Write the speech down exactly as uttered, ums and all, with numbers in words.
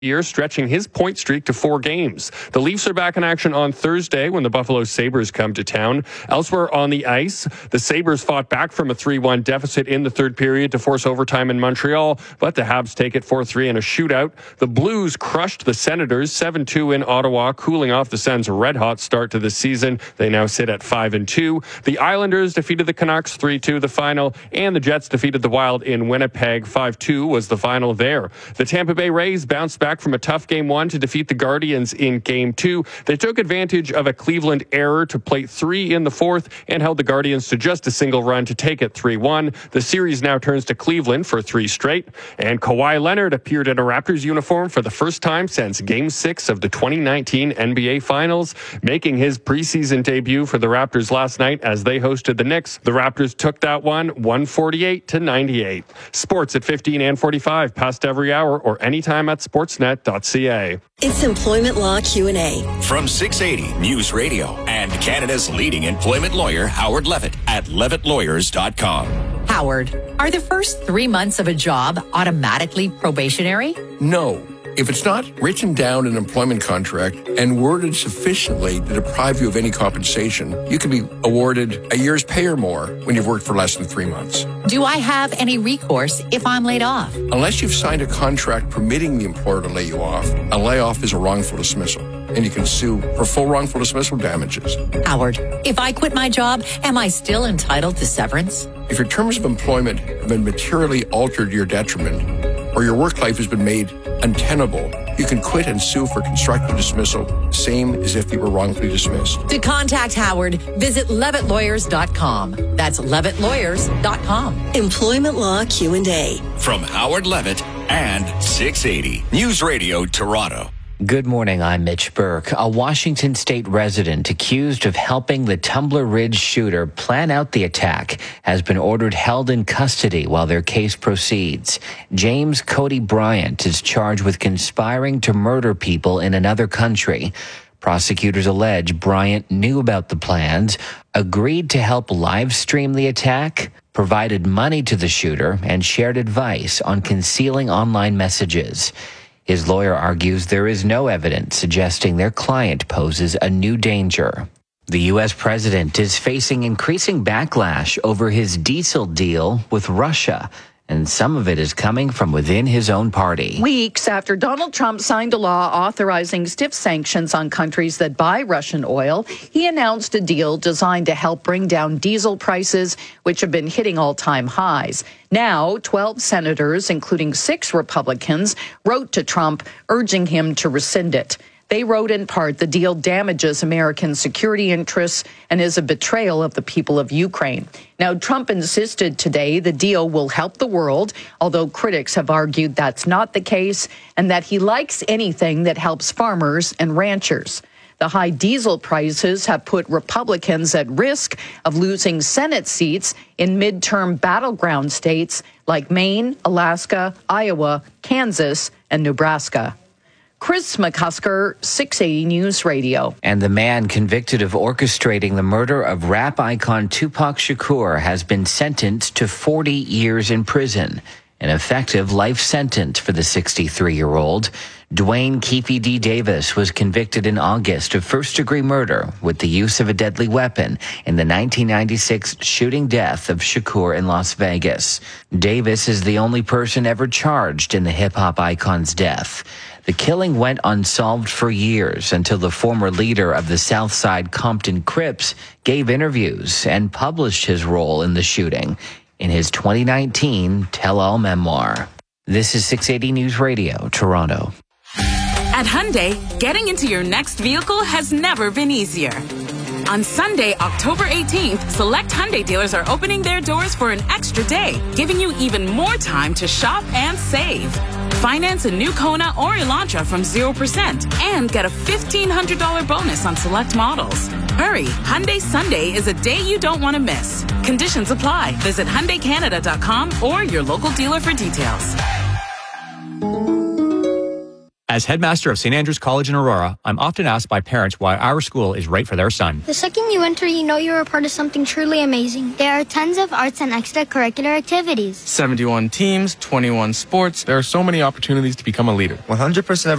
year, stretching his point streak to four games. The Leafs are back in action on Thursday when the Buffalo Sabres come to town. Elsewhere on the ice, the Sabres fought back from a three one deficit in the third period to force overtime in Montreal, but the Habs take it four three in a shootout. The Blues crushed the Senators seven two in Ottawa, cooling off the Sens' red-hot start to the season. They now sit at five and two. The Islanders defeated the Canucks three two the final, and the Jets defeated the Wild in Winnipeg. five two was the final there. The Tampa Bay Rays bounced back from a tough game one to defeat the Guardians in game two. They took advantage of a Cleveland error to plate three in the fourth and held the Guardians to just a single run to take it three one. The series now turns to Cleveland for three straight. And Kawhi Leonard appeared in a Raptors uniform for the first time since game six of the twenty nineteen N B A Finals, making his preseason debut for the Raptors last night as they hosted the Knicks. The Raptors took that one one forty-eight to ninety-eight. Sports at fifteen and forty-five, past every hour or anytime at sportsnet dot c a. It's Employment Law Q and A. From six eighty News Radio and Canada's leading employment lawyer, Howard Levitt at levitt lawyers dot com. Howard, are the first three months of a job automatically probationary? No. If it's not written down in an employment contract and worded sufficiently to deprive you of any compensation, you can be awarded a year's pay or more when you've worked for less than three months. Do I have any recourse if I'm laid off? Unless you've signed a contract permitting the employer to lay you off, a layoff is a wrongful dismissal, and you can sue for full wrongful dismissal damages. Howard, if I quit my job, am I still entitled to severance? If your terms of employment have been materially altered to your detriment, or your work life has been made untenable, you can quit and sue for constructive dismissal, same as if you were wrongfully dismissed. To contact Howard, visit levitt lawyers dot com. That's levitt lawyers dot com. Employment Law Q and A. From Howard Levitt and six eighty News Radio Toronto. Good morning, I'm Mitch Burke. A Washington state resident accused of helping the Tumbler Ridge shooter plan out the attack has been ordered held in custody while their case proceeds. James Cody Bryant is charged with conspiring to murder people in another country. Prosecutors allege Bryant knew about the plans, agreed to help live stream the attack, provided money to the shooter, and shared advice on concealing online messages. His lawyer argues there is no evidence suggesting their client poses a new danger. The U S president is facing increasing backlash over his diesel deal with Russia, and some of it is coming from within his own party. Weeks after Donald Trump signed a law authorizing stiff sanctions on countries that buy Russian oil, he announced a deal designed to help bring down diesel prices, which have been hitting all-time highs. Now, twelve senators, including six Republicans, wrote to Trump urging him to rescind it. They wrote in part, the deal damages American security interests and is a betrayal of the people of Ukraine. Now, Trump insisted today the deal will help the world, although critics have argued that's not the case and that he likes anything that helps farmers and ranchers. The high diesel prices have put Republicans at risk of losing Senate seats in midterm battleground states like Maine, Alaska, Iowa, Kansas, and Nebraska. Chris McCusker, six eighty News Radio. And the man convicted of orchestrating the murder of rap icon Tupac Shakur has been sentenced to forty years in prison, an effective life sentence for the sixty-three-year-old. Dwayne Keefe D. Davis was convicted in August of first-degree murder with the use of a deadly weapon in the nineteen ninety-six shooting death of Shakur in Las Vegas. Davis is the only person ever charged in the hip-hop icon's death. The killing went unsolved for years until the former leader of the Southside Compton Crips gave interviews and published his role in the shooting in his twenty nineteen tell-all memoir. This is six eighty News Radio, Toronto. At Hyundai, getting into your next vehicle has never been easier. On Sunday, October eighteenth, select Hyundai dealers are opening their doors for an extra day, giving you even more time to shop and save. Finance a new Kona or Elantra from zero percent and get a fifteen hundred dollars bonus on select models. Hurry, Hyundai Sunday is a day you don't want to miss. Conditions apply. Visit Hyundai Canada dot com or your local dealer for details. As headmaster of Saint Andrews College in Aurora, I'm often asked by parents why our school is right for their son. The second you enter, you know you're a part of something truly amazing. There are tons of arts and extracurricular activities. seventy-one teams, twenty-one sports. There are so many opportunities to become a leader. one hundred percent of